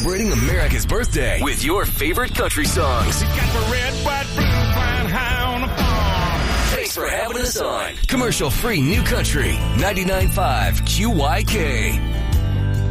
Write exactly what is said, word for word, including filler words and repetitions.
Celebrating America's birthday with your favorite country songs. You got the red, white, blue, flying high on the farm. Thanks for having us on. Commercial-free New Country, ninety-nine point five Q Y K.